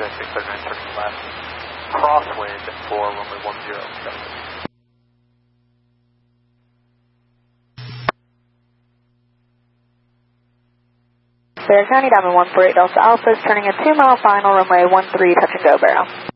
clear and turning left. Crosswind for runway 10. Fare County, Diamond 148 Delta Alpha is turning a 2-mile final, runway 13, touch and go, Barrow.